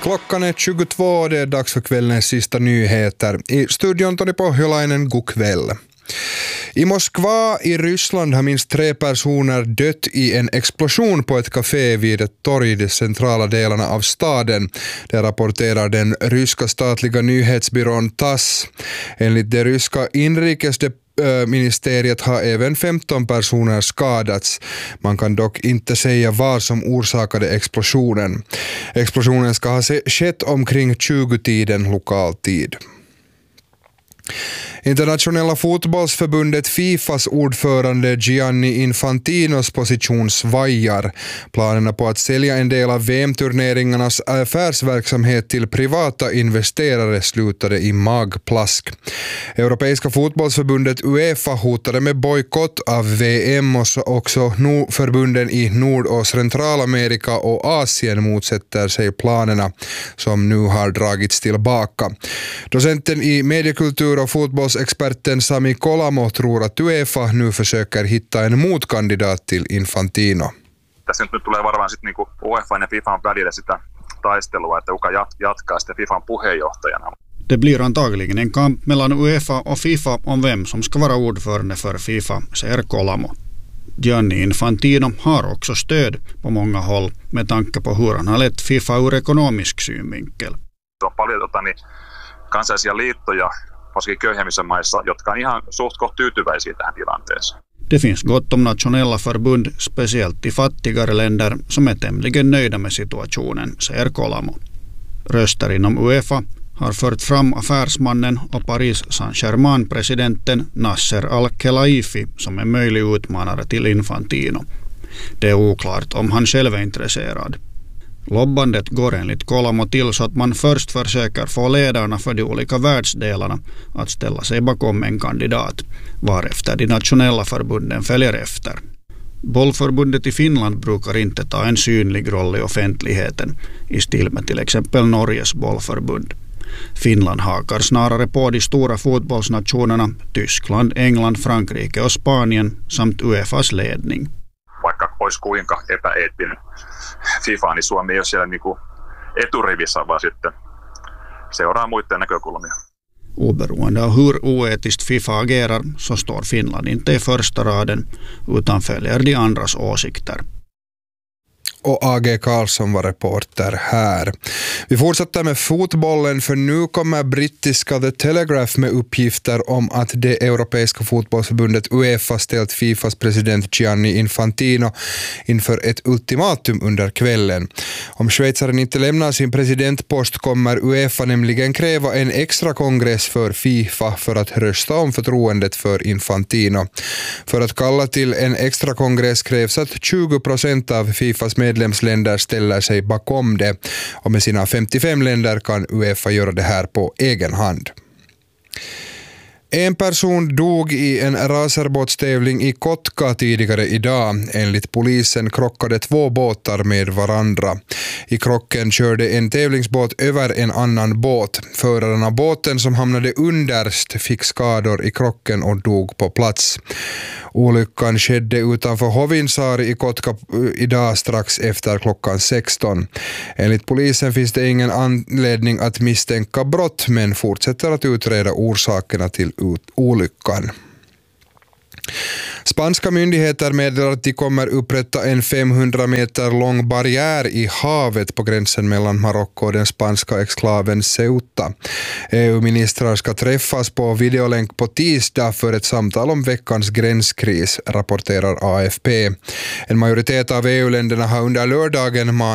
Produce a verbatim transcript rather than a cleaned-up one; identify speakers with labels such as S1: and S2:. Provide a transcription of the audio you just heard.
S1: Klockan är tjugotvå och det är dags för kvällens sista nyheter. I studion Toni Pohjolainen, god kväll. I Moskva i Ryssland har minst tre personer dött i en explosion på ett café vid ett torg i de centrala delarna av staden. Det rapporterar den ryska statliga nyhetsbyrån Tass. Enligt det ryska inrikesministeriet har även femton personer skadats. Man kan dock inte säga vad som orsakade explosionen. Explosionen ska ha skett omkring tjugo-tiden lokal tid. Internationella fotbollsförbundet FIFAs ordförande Gianni Infantinos position svajar. Planerna på att sälja en del av V M-turneringarnas affärsverksamhet till privata investerare slutade i magplask. Europeiska fotbollsförbundet UEFA hotade med bojkott av V M och också förbunden i Nord- och Centralamerika och Asien motsätter sig planerna som nu har dragits tillbaka. Docenten i mediekultur och fotbollsexperten Sami Kolamo tror att UEFA nu försöker hitta en motkandidat till Infantino.
S2: Tässä nyt tulee varmaan sitten niinku UEFA ja FIFAn välillä sitä taistelua, että kuka jatkaa sitten FIFAn puheenjohtajana.
S3: Det blir antagligen en kamp mellan UEFA och FIFA om vem som ska vara ordförande för FIFA, säger Kolamo. Gianni Infantino har också stöd på många håll med tanke på hur han har lett FIFA ur ekonomisk synvinkel.
S2: Se on paljon tota, niin, kansallisia liittoja, varsinkin köyhemmissä maissa, jotka on ihan suht koht tyytyväisiä tähän tilanteeseen.
S3: Det finns gott om nationella förbund, speciellt i fattigare länder, som är tämligen nöjda med situationen, säger Kolamo. Röster inom UEFA har fört fram affärsmannen och Paris Saint-Germain-presidenten Nasser Al-Khelaifi som en möjlig utmanare till Infantino. Det är oklart om han själv är intresserad. Lobbandet går enligt Kolamo till så att man först försöker få ledarna för de olika världsdelarna att ställa sig bakom en kandidat, varefter de nationella förbunden följer efter. Bollförbundet i Finland brukar inte ta en synlig roll i offentligheten, i stil med till exempel Norges bollförbund. Finland hakar snarare på de stora fotbollsnationerna Tyskland, England, Frankrike och Spanien samt UEFAs ledning.
S2: Vaikka olisi kuinka epäeettinen FIFA, niin Suomi ei ole siellä niinku eturivissä, vaan sitten seuraa muiden näkökulmia.
S3: Oberoende av hur oetiskt FIFA agerar så står Finland inte i första raden utan följer de andras åsikter.
S1: Och A G Karlsson var reporter här. Vi fortsätter med fotbollen för nu kommer brittiska The Telegraph med uppgifter om att det europeiska fotbollsförbundet UEFA ställt FIFAs president Gianni Infantino inför ett ultimatum under kvällen. Om schweizaren inte lämnar sin presidentpost kommer UEFA nämligen kräva en extra kongress för FIFA för att rösta om förtroendet för Infantino. För att kalla till en extra kongress krävs att tjugo procent av FIFAs medlemsländer ställer sig bakom det och med sina femtiofem länder kan UEFA göra det här på egen hand. En person dog i en racerbåtstävling i Kotka tidigare idag. Enligt polisen krockade två båtar med varandra. I krocken körde en tävlingsbåt över en annan båt. Föraren av båten som hamnade underst fick skador i krocken och dog på plats. Olyckan skedde utanför Hovinsaari i Kotka idag strax efter klockan sexton. Enligt polisen finns det ingen anledning att misstänka brott men fortsätter att utreda orsakerna till olyckan. Spanska myndigheter meddelar att de kommer upprätta en femhundra meter lång barriär i havet på gränsen mellan Marocko och den spanska exklaven Ceuta. E U-ministrar ska träffas på videolänk på tisdag för ett samtal om veckans gränskris, rapporterar A F P. En majoritet av E U-länderna har under lördagen